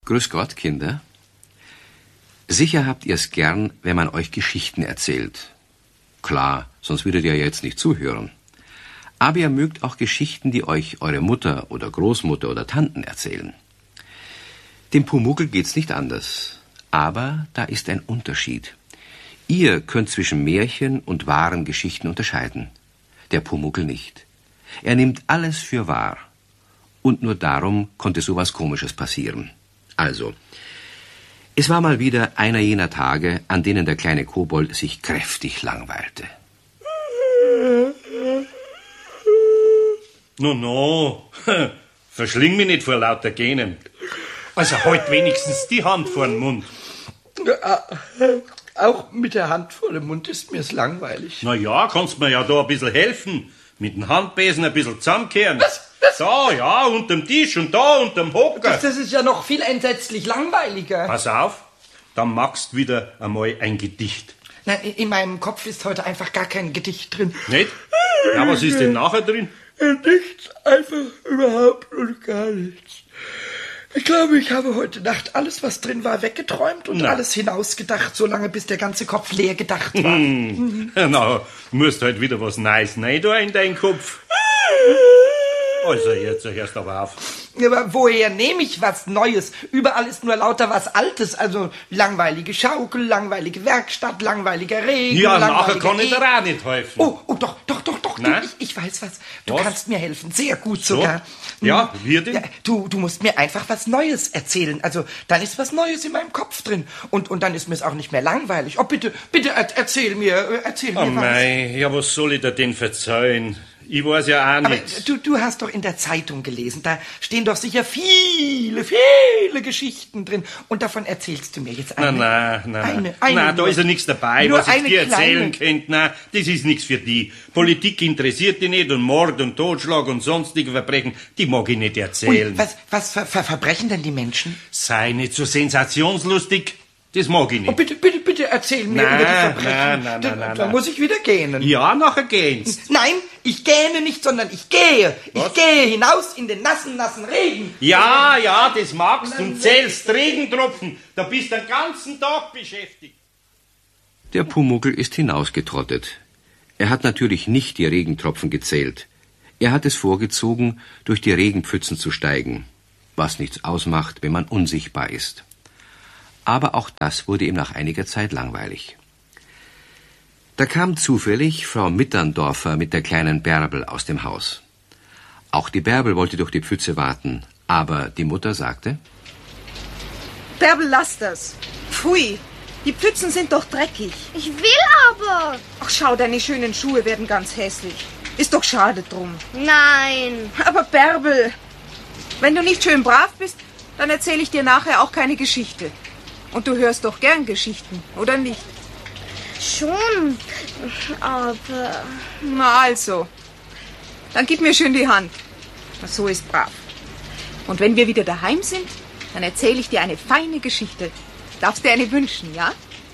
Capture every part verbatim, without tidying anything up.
Grüß Gott, Kinder. Sicher habt ihr's gern, wenn man euch Geschichten erzählt. Klar, sonst würdet ihr jetzt nicht zuhören. Aber ihr mögt auch Geschichten, die euch eure Mutter oder Großmutter oder Tanten erzählen. Dem Pumuckl geht's nicht anders. Aber da ist ein Unterschied. Ihr könnt zwischen Märchen und wahren Geschichten unterscheiden. Der Pumuckl nicht. Er nimmt alles für wahr. Und nur darum konnte sowas Komisches passieren. Also, es war mal wieder einer jener Tage, an denen der kleine Kobold sich kräftig langweilte. No, no, verschling mich nicht vor lauter Gähnen. Also halt wenigstens die Hand vor den Mund. Auch mit der Hand vor dem Mund ist mir's langweilig. Na ja, kannst mir ja da ein bisschen helfen. Mit dem Handbesen ein bisschen zusammenkehren. Was? Was? Da, ja, unterm Tisch und da, unterm Hocker. Das, das ist ja noch viel entsetzlich langweiliger. Pass auf, dann machst wieder einmal ein Gedicht. Nein, in meinem Kopf ist heute einfach gar kein Gedicht drin. Nicht? Ja, was ist denn nachher drin? Nichts, einfach überhaupt und gar nichts. Ich glaube, ich habe heute Nacht alles, was drin war, weggeträumt und Na. alles hinausgedacht, solange bis der ganze Kopf leer gedacht war. Hm. Na, du musst halt wieder was Neues rein da in deinen Kopf. Also, jetzt hörst du aber auf. Aber woher nehme ich was Neues? Überall ist nur lauter was Altes. Also langweilige Schaukel, langweilige Werkstatt, langweiliger Regen. Ja, nachher kann ich dir auch nicht helfen. Oh, oh, doch, doch, doch, doch. Du, ich, ich weiß was. Du was? kannst mir helfen. Sehr gut sogar. So? Ja, wie denn? Ja, du, du musst mir einfach was Neues erzählen. Also, dann ist was Neues in meinem Kopf drin. Und, und dann ist mir es auch nicht mehr langweilig. Oh, bitte, bitte erzähl mir, erzähl oh mir was. Mei, ja, was soll ich dir denn verzeihen? Ich weiß ja auch Aber nicht. du, du hast doch in der Zeitung gelesen, da stehen doch sicher viele, viele Geschichten drin. Und davon erzählst du mir jetzt eine. Na, na, na. Eine, eine na, da nur. ist ja nichts dabei, Nur was ich eine dir erzählen kleine. könnte. Na, das ist nichts für die. Politik interessiert dich nicht und Mord und Totschlag und sonstige Verbrechen, die mag ich nicht erzählen. Und was, was ver, ver, verbrechen denn die Menschen? Sei nicht so sensationslustig. Das mag ich nicht. Oh, bitte, bitte, bitte erzähl mir Na, über die Verbrechen. na, na, da na, na, da na. muss ich wieder gähnen. Ja, nachher gehen's. Nein, ich gähne nicht, sondern ich gehe. Was? Ich gehe hinaus in den nassen, nassen Regen. Ja, ja, das magst du und zählst Regentropfen. Da bist du den ganzen Tag beschäftigt. Der Pumuckl ist hinausgetrottet. Er hat natürlich nicht die Regentropfen gezählt. Er hat es vorgezogen, durch die Regenpfützen zu steigen, was nichts ausmacht, wenn man unsichtbar ist. Aber auch das wurde ihm nach einiger Zeit langweilig. Da kam zufällig Frau Mitterndorfer mit der kleinen Bärbel aus dem Haus. Auch die Bärbel wollte durch die Pfütze warten, aber die Mutter sagte: Bärbel, lass das. Pfui, die Pfützen sind doch dreckig. Ich will aber. Ach, schau, deine schönen Schuhe werden ganz hässlich. Ist doch schade drum. Nein. Aber Bärbel, wenn du nicht schön brav bist, dann erzähle ich dir nachher auch keine Geschichte. Und du hörst doch gern Geschichten, oder nicht? Schon, aber... Na also, dann gib mir schön die Hand. So ist brav. Und wenn wir wieder daheim sind, dann erzähle ich dir eine feine Geschichte. Darfst dir eine wünschen, ja?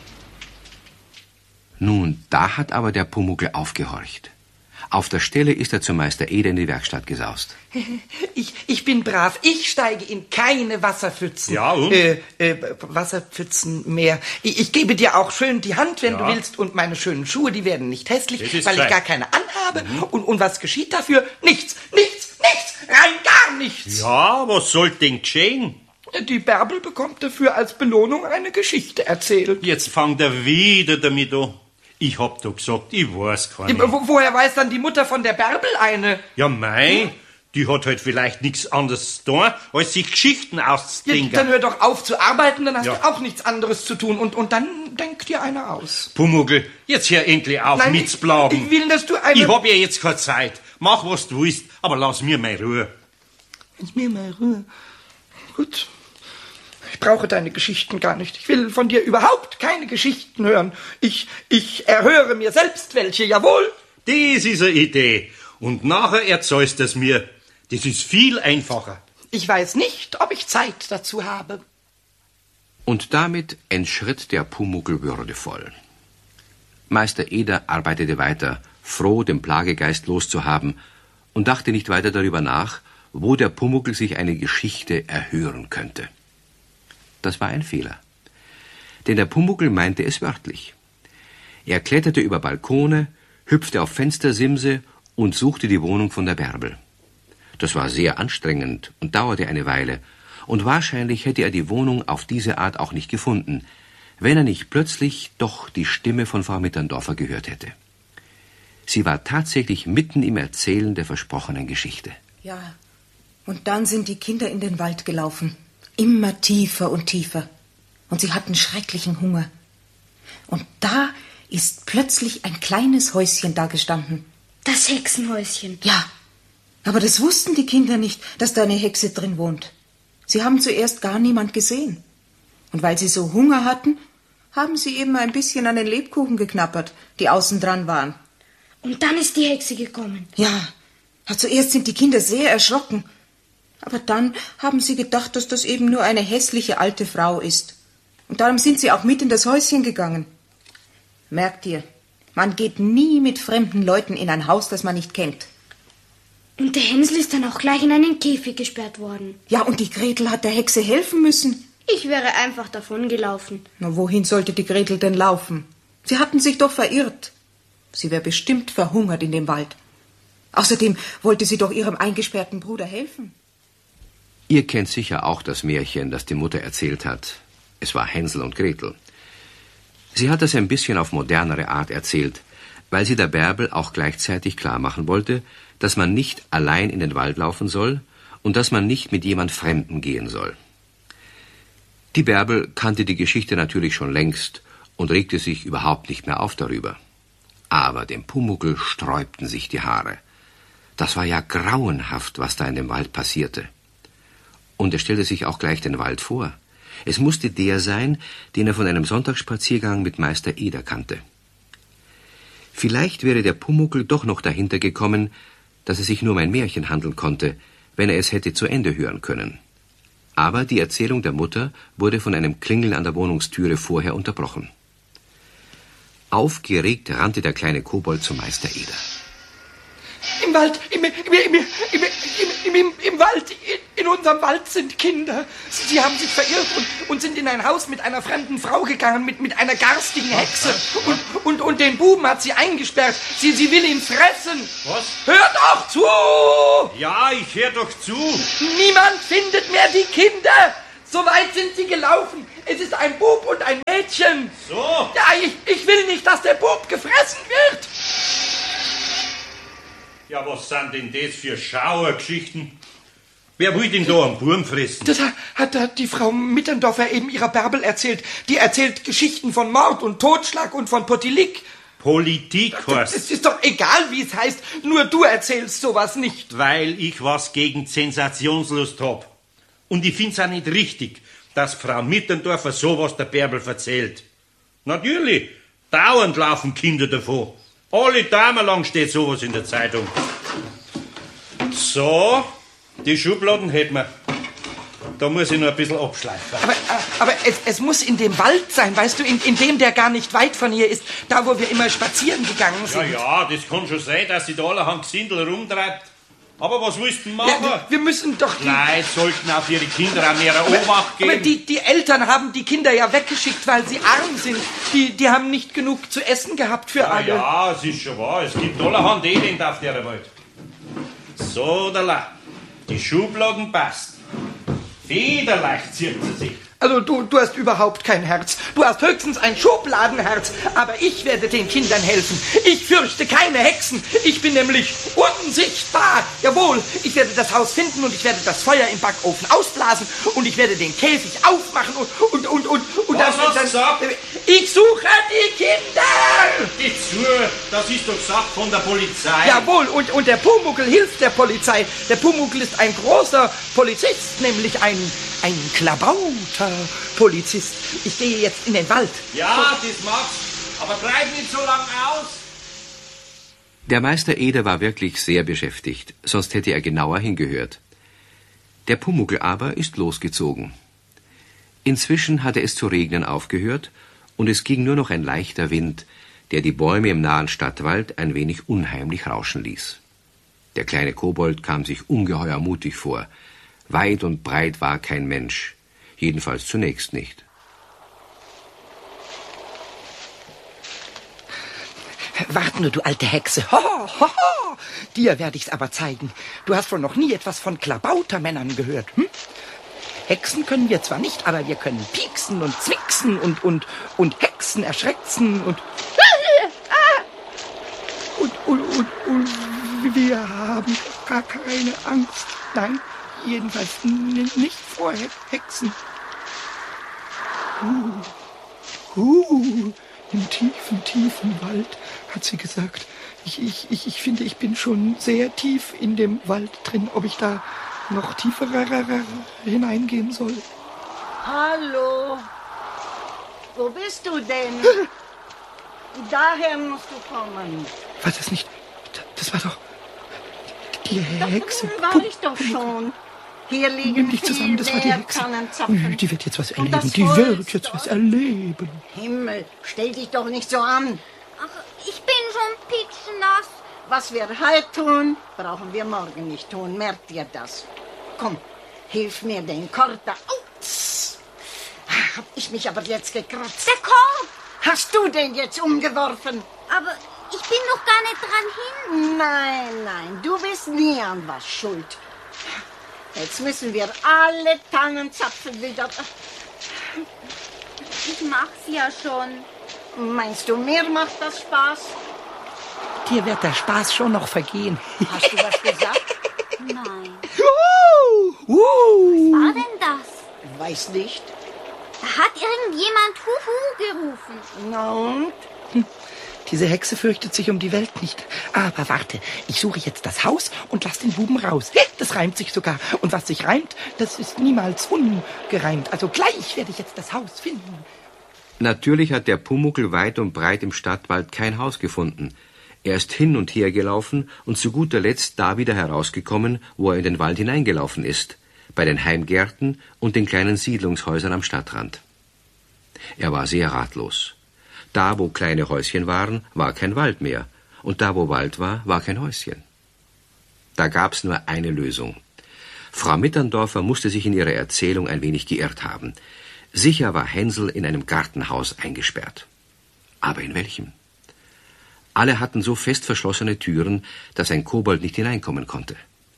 Nun, da hat aber der Pumuckl aufgehorcht. Auf der Stelle ist er zu Meister Eder in die Werkstatt gesaust. Ich, ich bin brav. Ich steige in keine Wasserpfützen. Ja, und? Äh, äh, Wasserpfützen mehr. Ich, ich gebe dir auch schön die Hand, wenn Ja. du willst. Und meine schönen Schuhe, die werden nicht hässlich, Das ist weil fein. ich gar keine anhabe. Mhm. Und, und was geschieht dafür? Nichts, nichts, nichts, rein gar nichts. Ja, was soll denn geschehen? Die Bärbel bekommt dafür als Belohnung eine Geschichte erzählt. Jetzt fangt er wieder damit an. Ich hab doch gesagt, ich weiß keine. Wo, woher weiß dann die Mutter von der Bärbel eine? Ja, mei, die hat halt vielleicht nichts anderes da, als sich Geschichten Ja, auszudenken. dann hör doch auf zu arbeiten, dann hast Ja. du auch nichts anderes zu tun. Und, und dann denk dir eine aus. Pumuckl, jetzt hör endlich auf Nein, mitzuplagen. ich, ich will, dass du eine... Ich hab ja jetzt keine Zeit. Mach, was du willst, aber lass mir meine Ruhe. Lass mir mal Ruhe. Gut. Ich brauche deine Geschichten gar nicht. Ich will von dir überhaupt keine Geschichten hören. Ich, ich erhöre mir selbst welche, jawohl. Das ist eine Idee. Und nachher erzählst du es mir. Das ist viel einfacher. Ich weiß nicht, ob ich Zeit dazu habe. Und damit entschritt der Pumuckl würdevoll. Meister Eder arbeitete weiter, froh, den Plagegeist loszuhaben, und dachte nicht weiter darüber nach, wo der Pumuckl sich eine Geschichte erhören könnte. Das war ein Fehler. Denn der Pumuckl meinte es wörtlich. Er kletterte über Balkone, hüpfte auf Fenstersimse und suchte die Wohnung von der Bärbel. Das war sehr anstrengend und dauerte eine Weile, und wahrscheinlich hätte er die Wohnung auf diese Art auch nicht gefunden, wenn er nicht plötzlich doch die Stimme von Frau Mitterndorfer gehört hätte. Sie war tatsächlich mitten im Erzählen der versprochenen Geschichte. Ja, und dann sind die Kinder in den Wald gelaufen, immer tiefer und tiefer, und sie hatten schrecklichen Hunger. Und da ist plötzlich ein kleines Häuschen dagestanden. Das Hexenhäuschen. Ja, aber das wussten die Kinder nicht, dass da eine Hexe drin wohnt. Sie haben zuerst gar niemand gesehen. Und weil sie so Hunger hatten, haben sie eben ein bisschen an den Lebkuchen geknabbert, die außen dran waren. Und dann ist die Hexe gekommen. Ja, zuerst sind die Kinder sehr erschrocken. Aber dann haben sie gedacht, dass das eben nur eine hässliche alte Frau ist. Und darum sind sie auch mit in das Häuschen gegangen. Merkt ihr, man geht nie mit fremden Leuten in ein Haus, das man nicht kennt. Und der Hänsel ist dann auch gleich in einen Käfig gesperrt worden. Ja, und die Gretel hat der Hexe helfen müssen. Ich wäre einfach davongelaufen. Na, wohin sollte die Gretel denn laufen? Sie hatten sich doch verirrt. Sie wäre bestimmt verhungert in dem Wald. Außerdem wollte sie doch ihrem eingesperrten Bruder helfen. Ihr kennt sicher auch das Märchen, das die Mutter erzählt hat. Es war Hänsel und Gretel. Sie hat das ein bisschen auf modernere Art erzählt, weil sie der Bärbel auch gleichzeitig klar machen wollte, dass man nicht allein in den Wald laufen soll und dass man nicht mit jemand Fremden gehen soll. Die Bärbel kannte die Geschichte natürlich schon längst und regte sich überhaupt nicht mehr auf darüber. Aber dem Pumuckl sträubten sich die Haare. Das war ja grauenhaft, was da in dem Wald passierte. Und er stellte sich auch gleich den Wald vor. Es musste der sein, den er von einem Sonntagsspaziergang mit Meister Eder kannte. Vielleicht wäre der Pumuckl doch noch dahinter gekommen, dass es sich nur um ein Märchen handeln konnte, wenn er es hätte zu Ende hören können. Aber die Erzählung der Mutter wurde von einem Klingeln an der Wohnungstüre vorher unterbrochen. Aufgeregt rannte der kleine Kobold zu Meister Eder. Im Wald, im, im, im, im, im, im, im Wald, in unserem Wald sind Kinder. Sie haben sich verirrt und, und sind in ein Haus mit einer fremden Frau gegangen, mit, mit einer garstigen Hexe. Und, und, und den Buben hat sie eingesperrt. Sie, sie will ihn fressen. Was? Hört doch zu! Ja, ich hör doch zu. Niemand findet mehr die Kinder. So weit sind sie gelaufen. Es ist ein Bub und ein Mädchen. So? Ja, ich, ich will nicht, dass der Bub gefressen wird. Ja, was sind denn das für Schauergeschichten? Wer will denn da einen Burm fressen? Das hat, hat die Frau Mitterndorfer eben ihrer Bärbel erzählt. Die erzählt Geschichten von Mord und Totschlag und von Potilik. Politik heißt. Es ist doch egal, wie es heißt. Nur du erzählst sowas nicht. Weil ich was gegen Sensationslust hab. Und ich find's auch nicht richtig, dass Frau Mitterndorfer sowas der Bärbel erzählt. Natürlich, dauernd laufen Kinder davon. Alle Tage lang steht sowas in der Zeitung. So, die Schubladen hätten wir. Da muss ich noch ein bisschen abschleifen. Aber, aber es, es muss in dem Wald sein, weißt du, in, in dem, der gar nicht weit von hier ist. Da, wo wir immer spazieren gegangen sind. Ja, ja, das kann schon sein, dass sie da allerhand Gesindel rumtreibt. Aber was willst du denn machen? Ja, wir müssen doch... Die Leute sollten auf ihre Kinder auch mehr Obacht geben. Aber die, die Eltern haben die Kinder ja weggeschickt, weil sie arm sind. Die, die haben nicht genug zu essen gehabt für ja, alle. Ja, es ist schon wahr. Es gibt allerhand Elend auf der Welt. So, da die Schubladen passt. Federleicht zieht sie sich. Also du, du hast überhaupt kein Herz. Du hast höchstens ein Schubladenherz. Aber ich werde den Kindern helfen. Ich fürchte keine Hexen. Ich bin nämlich unsichtbar. Jawohl, ich werde das Haus finden und ich werde das Feuer im Backofen ausblasen und ich werde den Käfig aufmachen und... und, und, und, und Was dann, hast du dann, gesagt? Ich suche die Kinder! Geh zu, das ist doch Sache von der Polizei. Jawohl, und, und der Pumuckl hilft der Polizei. Der Pumuckl ist ein großer Polizist, nämlich ein, ein Klabauter Polizist. Ich gehe jetzt in den Wald. Ja, das machst, aber bleib nicht so lang aus. Der Meister Eder war wirklich sehr beschäftigt, sonst hätte er genauer hingehört. Der Pumuckl aber ist losgezogen. Inzwischen hatte es zu regnen aufgehört und es ging nur noch ein leichter Wind, der die Bäume im nahen Stadtwald ein wenig unheimlich rauschen ließ. Der kleine Kobold kam sich ungeheuer mutig vor. Weit und breit war kein Mensch. Jedenfalls zunächst nicht. Wart nur, du alte Hexe. Ho, ho, ho. Dir werde ich's aber zeigen. Du hast wohl noch nie etwas von Klabautermännern gehört, hm? Hexen können wir zwar nicht, aber wir können pieksen und zwicksen und, und, und Hexen erschrecken und... Und, und, und, und wir haben gar keine Angst. Nein, jedenfalls nicht vor Hexen. Uh, uh, im tiefen, tiefen Wald, hat sie gesagt. Ich, ich, ich, ich finde, ich bin schon sehr tief in dem Wald drin, ob ich da noch tiefer hineingehen soll. Hallo, wo bist du denn? Daher musst du kommen. War das nicht... Das war doch... Die Hexe. Da war ich doch schon. Hier liegen nicht zusammen, das war die Hexe. Tannenzapfen. Die wird jetzt was erleben. Die wird jetzt was erleben. Himmel, stell dich doch nicht so an. Ach, ich bin schon pitschnass. Was wir heute tun, brauchen wir morgen nicht tun. Merkt ihr das? Komm, hilf mir den Korb da. Ups. Hab ich mich aber jetzt gekratzt. Der Korb! Hast du den jetzt umgeworfen? Aber ich bin noch gar nicht dran hin. Nein, nein, du bist nie an was schuld. Jetzt müssen wir alle Tannenzapfen wieder... Ich mach's ja schon. Meinst du, mir macht das Spaß? Dir wird der Spaß schon noch vergehen. Hast du was gesagt? Nein. Uh, uh. Was war denn das? Weiß nicht. Da hat irgendjemand Huhu gerufen. Na und? Hm. Diese Hexe fürchtet sich um die Welt nicht. Aber warte, ich suche jetzt das Haus und lass den Buben raus. Das reimt sich sogar. Und was sich reimt, das ist niemals ungereimt. Also gleich werde ich jetzt das Haus finden. Natürlich hat der Pumuckl weit und breit im Stadtwald kein Haus gefunden. Er ist hin und her gelaufen und zu guter Letzt da wieder herausgekommen, wo er in den Wald hineingelaufen ist, bei den Heimgärten und den kleinen Siedlungshäusern am Stadtrand. Er war sehr ratlos. Da, wo kleine Häuschen waren, war kein Wald mehr, und da, wo Wald war, war kein Häuschen. Da gab's nur eine Lösung. Frau Mitterndorfer musste sich in ihrer Erzählung ein wenig geirrt haben. Sicher war Hänsel in einem Gartenhaus eingesperrt. Aber in welchem? Alle hatten so fest verschlossene Türen, dass ein Kobold nicht hineinkommen konnte.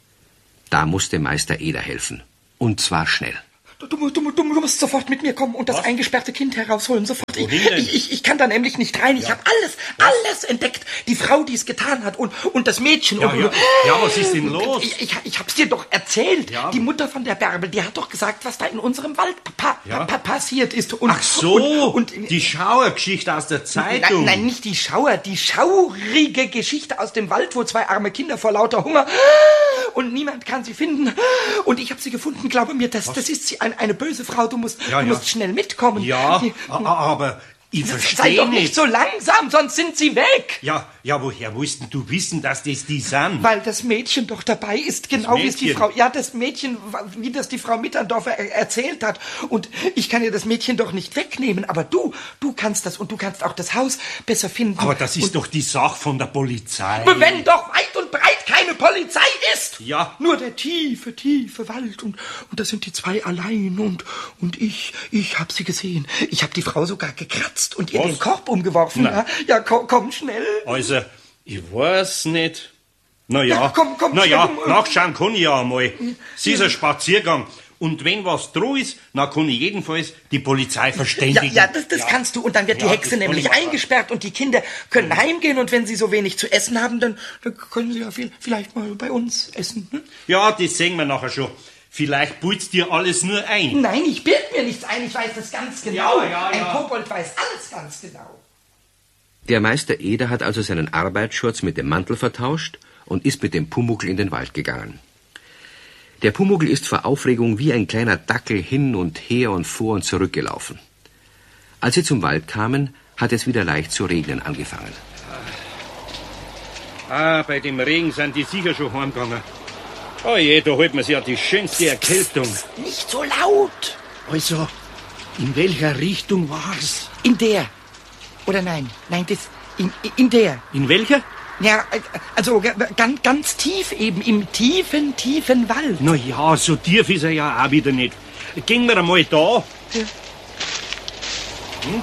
Da musste Meister Eder helfen. Und zwar schnell. Du, du, du, du musst sofort mit mir kommen und das Was? eingesperrte Kind herausholen. Sofort. Ich, Wohin denn? ich, ich, ich kann da nämlich nicht rein. Ich Ja. habe alles, alles entdeckt. Die Frau, die es getan hat und, und das Mädchen. Ja, und, ja. Ja, was ist denn los? Ich, ich, ich hab's dir doch erzählt. Ja. Die Mutter von der Bärbel, die hat doch gesagt, was da in unserem Wald pa Ja. pa passiert ist. Und, Ach so, Und, und, die Schauergeschichte aus der Zeitung. Nein, nein, nicht die Schauer, die schaurige Geschichte aus dem Wald, wo zwei arme Kinder vor lauter Hunger und niemand kann sie finden. Und ich habe sie gefunden, glaube mir, das, das ist sie, ein, eine böse Frau. Du musst, Ja, du ja. musst schnell mitkommen. Ja, Die, a- a- aber ich sei verstehe doch nicht nicht. so langsam, sonst sind sie weg. Ja, ja, woher willst denn du wissen, dass das die sind? Weil das Mädchen doch dabei ist, genau wie es die Mädchen? Frau, ja, das Mädchen, wie das die Frau Mitterndorfer er erzählt hat. Und ich kann ihr das Mädchen doch nicht wegnehmen, aber du, du kannst das und du kannst auch das Haus besser finden. Aber das ist und, doch die Sache von der Polizei. Wenn doch weit und breit keine Polizei ist. Ja. Nur der tiefe, tiefe Wald und, und da sind die zwei allein und, und ich, ich hab sie gesehen. Ich hab die Frau sogar gekratzt und ihr Was? den Korb umgeworfen. Nein. Ja, ja komm, komm schnell. Also, ich weiß nicht. Na ja, Ja, komm, komm, na ja, schnell. nachschauen kann ich ja einmal. Es ist ein Spaziergang. Und wenn was dran ist, dann kann ich jedenfalls die Polizei Ja, verständigen. ja, das, das kannst du. Und dann wird Ja, die Hexe das kann nämlich ich machen. eingesperrt und die Kinder können heimgehen. Und wenn sie so wenig zu essen haben, dann, dann können sie ja viel, vielleicht mal bei uns essen. Hm? Ja, das sehen wir nachher schon. Vielleicht putzt dir alles nur ein. Nein, ich bild mir nichts ein. Ich weiß das ganz genau. Ja, ja, Ein ja. Kobold weiß alles ganz genau. Der Meister Eder hat also seinen Arbeitsschurz mit dem Mantel vertauscht und ist mit dem Pumuckl in den Wald gegangen. Der Pumuckl ist vor Aufregung wie ein kleiner Dackel hin und her und vor und zurück gelaufen. Als sie zum Wald kamen, hat es wieder leicht zu regnen angefangen. Ah, bei dem Regen sind die sicher schon heimgegangen. Oh je, da holt man sich ja die schönste Erkältung. Nicht so laut. Also, in welcher Richtung war's? In der. Oder nein, nein, das, in, in der. In welcher? Ja, also ganz, ganz tief eben, im tiefen, tiefen Wald. Na ja, so tief ist er ja auch wieder nicht. gehen wir einmal da. Ja. Hm?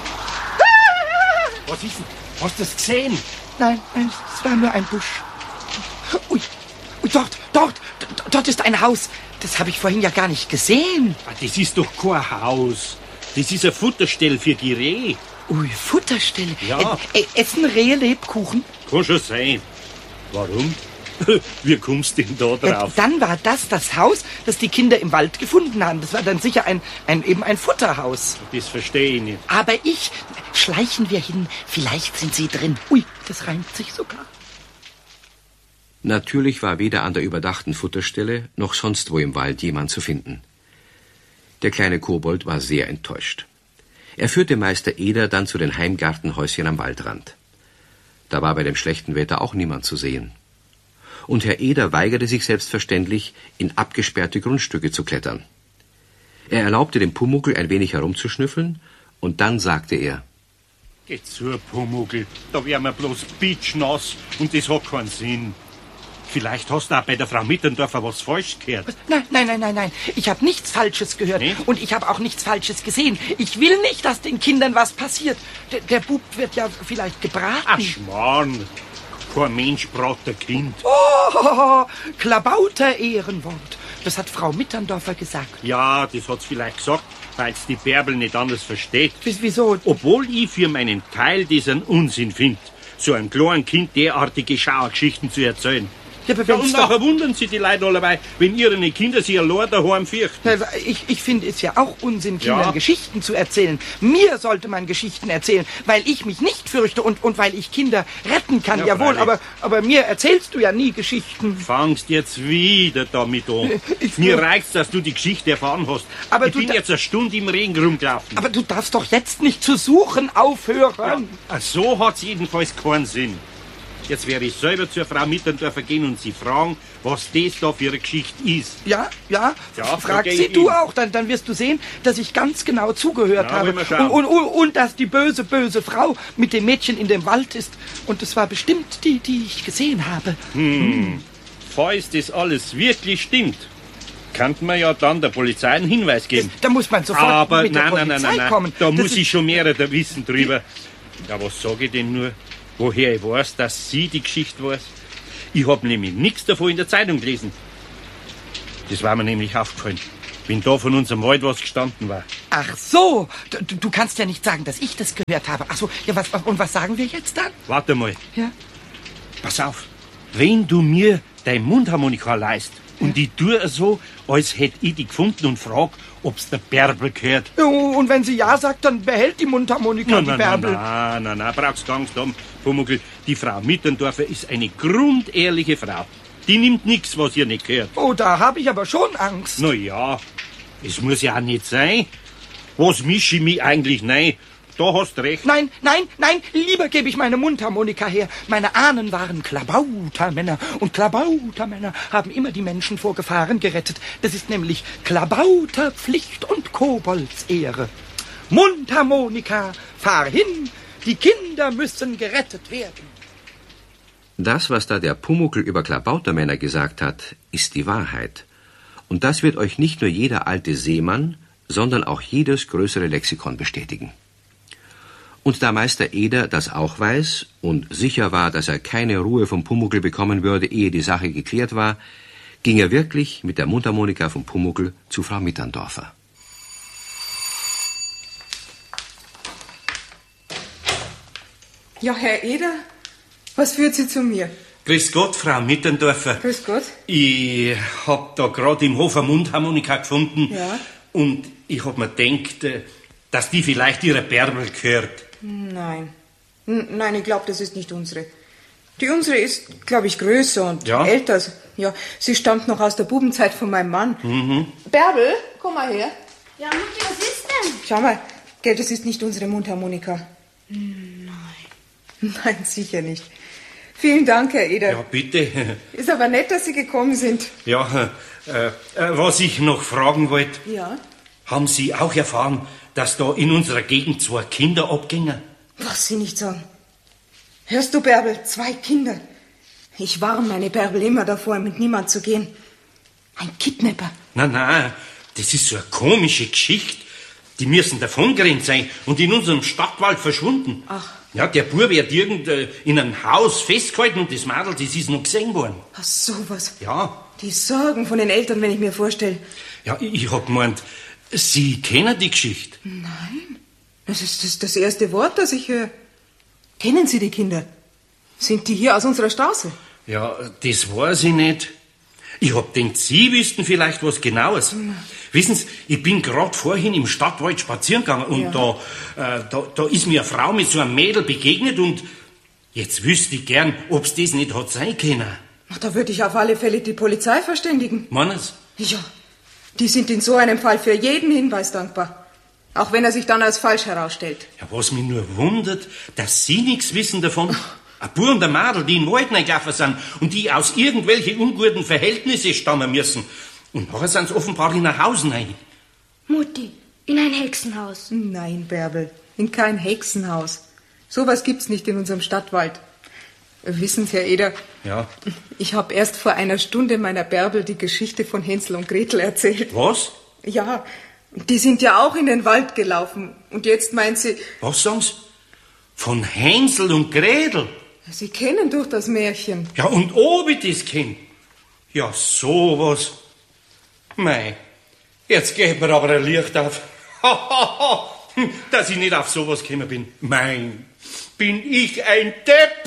Was ist denn? Hast du das gesehen? Nein, nein, es war nur ein Busch. Ui, ui, dort, dort, dort ist ein Haus. Das habe ich vorhin ja gar nicht gesehen. Ah, das ist doch kein Haus. Das ist eine Futterstelle für die Rehe. Ui, Futterstelle. Ja. Ä äh, essen Rehe Lebkuchen? Kann schon sein. Warum? Wie kommst du denn da drauf? Äh, dann war das das Haus, das die Kinder im Wald gefunden haben. Das war dann sicher ein, ein, eben ein Futterhaus. Das verstehe ich nicht. Aber ich, schleichen wir hin, vielleicht sind sie drin. Ui, das reimt sich sogar. Natürlich war weder an der überdachten Futterstelle noch sonst wo im Wald jemand zu finden. Der kleine Kobold war sehr enttäuscht. Er führte Meister Eder dann zu den Heimgartenhäuschen am Waldrand. Da war bei dem schlechten Wetter auch niemand zu sehen. Und Herr Eder weigerte sich selbstverständlich, in abgesperrte Grundstücke zu klettern. Er erlaubte dem Pumuckl ein wenig herumzuschnüffeln, und dann sagte er: Geh zu, Pumuckl, da wär mir bloß pitschnass und das hat keinen Sinn. Vielleicht hast du auch bei der Frau Mittendorfer was falsch gehört. Nein, nein, nein, nein, nein. Ich habe nichts Falsches gehört. Nee? Und ich habe auch nichts Falsches gesehen. Ich will nicht, dass den Kindern was passiert. Der, der Bub wird ja vielleicht gebraten. Ach, Schmarrn. Kein Mensch braucht ein Kind. Oh, Klabauter Ehrenwort. Das hat Frau Mittendorfer gesagt. Ja, das hat's vielleicht gesagt, weil's die Bärbel nicht anders versteht. Wies- Wieso? Obwohl ich für meinen Teil diesen Unsinn finde, so einem kleinen Kind derartige Schauergeschichten zu erzählen. Ja, aber Ja, wenn's und doch- nachher wundern sich die Leute allebei, wenn ihre Kinder sich allein daheim fürchten. Na, Ich, ich finde es ja auch Unsinn, Kindern Ja. Geschichten zu erzählen. Mir sollte man Geschichten erzählen, weil ich mich nicht fürchte und, und weil ich Kinder retten kann. Ja, Jawohl, freilich. aber, aber mir erzählst du ja nie Geschichten. Fangst jetzt wieder damit an. Ich- Mir reicht's, dass du die Geschichte erfahren hast. Aber ich du bin da- jetzt eine Stunde im Regen rumgelaufen. Aber du darfst doch jetzt nicht zu suchen aufhören. Ach, so hat's jedenfalls keinen Sinn. Jetzt werde ich selber zur Frau Mittendorfer gehen und sie fragen, was das da für eine Geschichte ist. Ja, ja, Ja, frag da geh sie ich du hin. auch, dann, dann wirst du sehen, dass ich ganz genau zugehört Ja, habe. wollen wir schauen. Und, und, und, und dass die böse, böse Frau mit dem Mädchen in dem Wald ist. Und es war bestimmt die, die ich gesehen habe. Falls das alles wirklich stimmt, kann man ja dann der Polizei einen Hinweis geben. Da muss man sofort Aber mit der nein, nein, Polizei nein, nein, kommen. nein. Da Das muss ist- ich schon mehr da wissen drüber. Ja, was sage ich denn nur? Woher ich weiß, dass sie die Geschichte weiß? Ich hab nämlich nichts davon in der Zeitung gelesen. Das war mir nämlich aufgefallen, wenn da von unserem Wald was gestanden war. Ach so, du, du kannst ja nicht sagen, dass ich das gehört habe. Ach so, ja, was, und was sagen wir jetzt dann? Warte mal, Ja? pass auf. Wenn du mir dein Mundharmonika leist und ich tue so, als hätte ich die gefunden und frag, ob's der Bärbel gehört. Ja, und wenn sie ja sagt, dann behält die Mundharmonika Nein, die nein, Bärbel. nein, nein, nein, nein, brauchst gar Angst haben, Pumuckl. Die Frau Mittendorfer ist eine grundehrliche Frau. Die nimmt nichts, was ihr nicht gehört. Oh, da habe ich aber schon Angst. Na ja, es muss ja auch nicht sein. Was mische ich mich eigentlich rein? Da hast recht. Nein, nein, nein, lieber gebe ich meine Mundharmonika her. Meine Ahnen waren Klabautermänner. Und Klabautermänner haben immer die Menschen vor Gefahren gerettet. Das ist nämlich Klabauterpflicht und Koboldsehre. Mundharmonika, fahr hin, die Kinder müssen gerettet werden. Das, was da der Pumuckl über Klabautermänner gesagt hat, ist die Wahrheit. Und das wird euch nicht nur jeder alte Seemann, sondern auch jedes größere Lexikon bestätigen. Und da Meister Eder das auch weiß und sicher war, dass er keine Ruhe vom Pumuckl bekommen würde, ehe die Sache geklärt war, ging er wirklich mit der Mundharmonika vom Pumuckl zu Frau Mittendorfer. Ja, Herr Eder, was führt Sie zu mir? Grüß Gott, Frau Mittendorfer. Grüß Gott. Ich hab da gerade im Hof eine Mundharmonika gefunden. Ja. Und ich hab mir gedacht, äh, dass die vielleicht ihrer Bärbel gehört. Nein. N nein, ich glaube, das ist nicht unsere. Die unsere ist, glaube ich, größer und Ja? älter. Ja, sie stammt noch aus der Bubenzeit von meinem Mann. Mhm. Bärbel, komm mal her. Ja, Mutti, was ist denn? Schau mal, gell, das ist nicht unsere Mundharmonika. Nein. Nein, sicher nicht. Vielen Dank, Herr Eder. Ja, bitte. Ist aber nett, dass Sie gekommen sind. Ja, äh, äh, was ich noch fragen wollte, Ja? haben Sie auch erfahren, dass da in unserer Gegend zwei Kinder abgingen? Was Sie nicht sagen. Hörst du, Bärbel, zwei Kinder. Ich warne meine Bärbel immer davor, mit niemand zu gehen. Ein Kidnapper. Nein, nein, das ist so eine komische Geschichte. Die müssen davongerannt sein und in unserem Stadtwald verschwunden. Ach. Ja, der Bub wird irgend äh, in einem Haus festgehalten und das Mädel, das ist noch gesehen worden. Ach, sowas. Ja. Die Sorgen von den Eltern, wenn ich mir vorstelle. Ja, ich, ich hab gemeint, Sie kennen die Geschichte. Nein, das ist das, das erste Wort, das ich höre. Kennen Sie die Kinder? Sind die hier aus unserer Straße? Ja, das weiß ich nicht. Ich hab gedacht, Sie wüssten vielleicht was Genaues. Hm. Wissen Sie, ich bin gerade vorhin im Stadtwald spazieren gegangen und ja. da, äh, da, da ist mir eine Frau mit so einem Mädel begegnet und jetzt wüsste ich gern, ob's das nicht hat sein können. Ach, da würde ich auf alle Fälle die Polizei verständigen. Meinen Sie? Ja, die sind in so einem Fall für jeden Hinweis dankbar. Auch wenn er sich dann als falsch herausstellt. Ja, was mich nur wundert, dass Sie nichts wissen davon. Ein Bub und ein Mädel, die in den Wald reingelaufen sind und die aus irgendwelchen unguten Verhältnissen stammen müssen. Und nachher sind sie offenbar in ein Haus rein. Mutti, in ein Hexenhaus. Nein, Bärbel, in kein Hexenhaus. Sowas gibt's nicht in unserem Stadtwald. Wissen Sie, Herr Eder, ja. Ich habe erst vor einer Stunde meiner Bärbel die Geschichte von Hänsel und Gretel erzählt. Was? Ja, die sind ja auch in den Wald gelaufen. Und jetzt meint sie... Was sagen Sie? Von Hänsel und Gretel? Sie kennen doch das Märchen. Ja, und ob ich das kenn? Ja, sowas. Mei, jetzt geht mir aber ein Licht auf. Dass ich nicht auf sowas gekommen bin. Mein, bin ich ein Depp?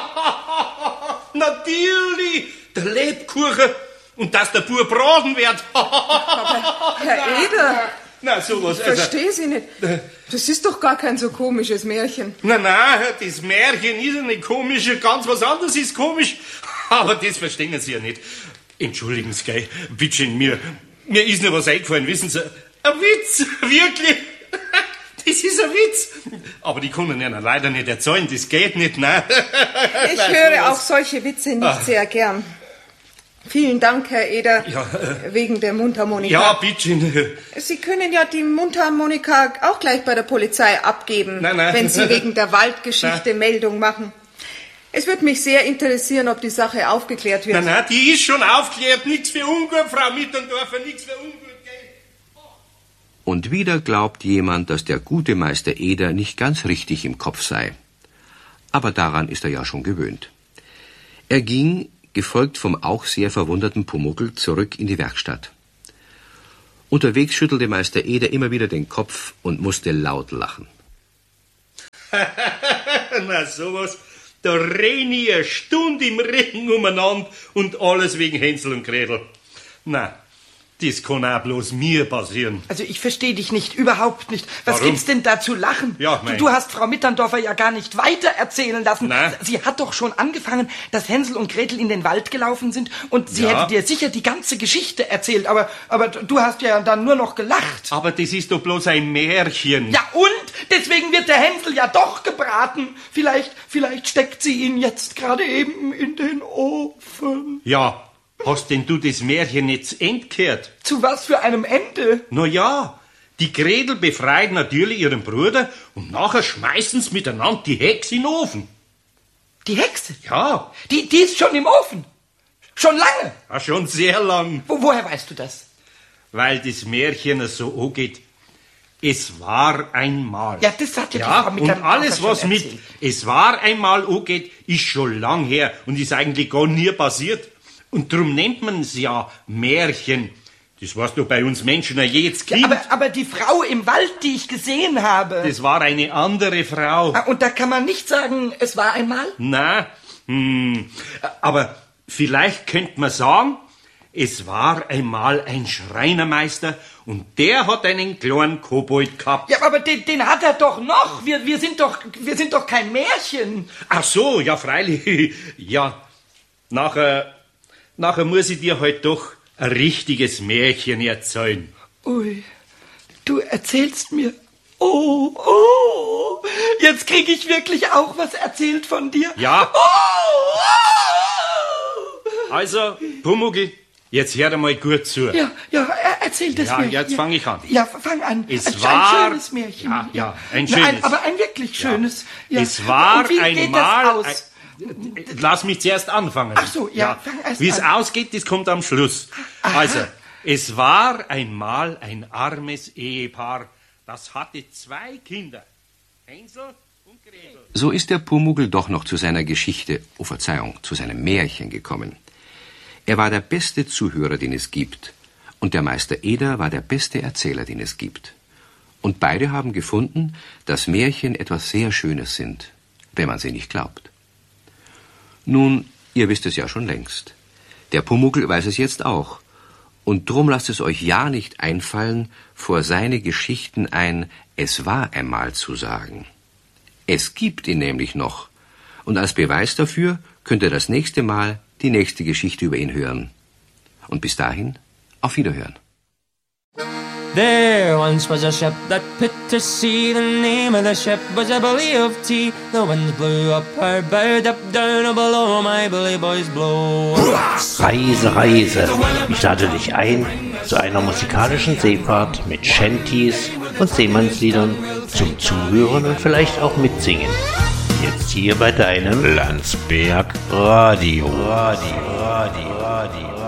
Natürlich, der Lebkuchen und dass der Bub braten wird. Aber Herr Eder, na, sowas. Ich verstehe also, Sie nicht. Das ist doch gar kein so komisches Märchen. Na, na, das Märchen ist ja nicht komisch, ganz was anderes ist komisch. Aber das verstehen Sie ja nicht. Entschuldigen Sie, gell, bitte, mir, mir ist noch was eingefallen, wissen Sie. Ein Witz, wirklich. Das ist ein Witz. Aber die können ja leider nicht erzählen, das geht nicht, nein. Ich höre auch solche Witze nicht ah. sehr gern. Vielen Dank, Herr Eder, ja, äh, wegen der Mundharmonika. Ja, bitte. Sie können ja die Mundharmonika auch gleich bei der Polizei abgeben, nein, nein. wenn Sie wegen der Waldgeschichte nein. Meldung machen. Es würde mich sehr interessieren, ob die Sache aufgeklärt wird. Nein, nein, die ist schon aufgeklärt. Nichts für ungut, Frau Mittendorfer, nichts für ungut. Und wieder glaubt jemand, dass der gute Meister Eder nicht ganz richtig im Kopf sei. Aber daran ist er ja schon gewöhnt. Er ging, gefolgt vom auch sehr verwunderten Pumuckl, zurück in die Werkstatt. Unterwegs schüttelte Meister Eder immer wieder den Kopf und musste laut lachen. Na sowas, da renn ich eine Stunde im Regen umeinander und alles wegen Hänsel und Gretel. Na, das kann auch bloß mir passieren. Also ich verstehe dich nicht, überhaupt nicht. Was Warum? gibt's denn da zu lachen? Ja, mein. Du, du hast Frau Mitterndorfer ja gar nicht weiter erzählen lassen. Na? Sie hat doch schon angefangen, dass Hänsel und Gretel in den Wald gelaufen sind und sie Ja. hätte dir sicher die ganze Geschichte erzählt, aber, aber du hast ja dann nur noch gelacht. Aber das ist doch bloß ein Märchen. Ja und? Deswegen wird der Hänsel ja doch gebraten. Vielleicht, vielleicht steckt sie ihn jetzt gerade eben in den Ofen. Ja, hast denn du das Märchen jetzt entgehört? Zu was für einem Ende? Na ja, die Gretel befreit natürlich ihren Bruder und nachher schmeißen sie miteinander die Hexe in den Ofen. Die Hexe? Ja, Die, die ist schon im Ofen. Schon lange. ja schon sehr lang. Wo, woher weißt du das? Weil das Märchen so angeht. Es war einmal. Ja, das hat ja, Ja, die Frau und Mitterndorfer alles, schon was mit erzählt. es war einmal angeht, ist schon lang her und ist eigentlich gar nie passiert. Und darum nennt man es ja Märchen. Das warst du bei uns Menschen ja jedes Kind. Ja, aber, aber die Frau im Wald, die ich gesehen habe. Das war eine andere Frau. Ah, und da kann man nicht sagen, es war einmal? Na, hm, aber vielleicht könnte man sagen, es war einmal ein Schreinermeister und der hat einen kleinen Kobold gehabt. Ja, aber den, den hat er doch noch. Wir, wir, sind doch, wir sind doch kein Märchen. Ach so, ja freilich. Ja, nachher, nachher muss ich dir halt doch ein richtiges Märchen erzählen. Ui, du erzählst mir. Oh, oh, jetzt kriege ich wirklich auch was erzählt von dir. Ja. Oh, oh. Also, Pumuckl, jetzt hör mal gut zu. Ja, ja, er- erzähl das Ja, mir. jetzt fang ich an. Ja, fang an. Es ein, war- ein schönes Märchen. Ja, ja, ein Na, schönes. aber ein wirklich schönes. Ja. Es war Und wie geht einmal. das aus? ein- Lass mich zuerst anfangen. Ach so, ja, fang erst Wie es an. ausgeht, das kommt am Schluss. Also, Es war einmal ein armes Ehepaar, das hatte zwei Kinder, Hänsel und Gretel. So ist der Pumuckl doch noch zu seiner Geschichte, oh Verzeihung, zu seinem Märchen gekommen. Er war der beste Zuhörer, den es gibt, und der Meister Eder war der beste Erzähler, den es gibt. Und beide haben gefunden, dass Märchen etwas sehr Schönes sind, wenn man sie nicht glaubt. Nun, ihr wisst es ja schon längst. Der Pumuckl weiß es jetzt auch. Und drum lasst es euch ja nicht einfallen, vor seine Geschichten ein »Es war einmal« zu sagen. Es gibt ihn nämlich noch. Und als Beweis dafür könnt ihr das nächste Mal die nächste Geschichte über ihn hören. Und bis dahin, auf Wiederhören. There once was a ship that put to sea. The name of the ship was a Billy of Tea. The winds blew up her bow, up down or below, my Billy boys blow. Reise, Reise, ich lade dich ein zu einer musikalischen Seefahrt mit Shanties und Seemannsliedern zum Zuhören und vielleicht auch mitsingen. Jetzt hier bei deinem Landsberg Radio. Radio, Radio, Radio.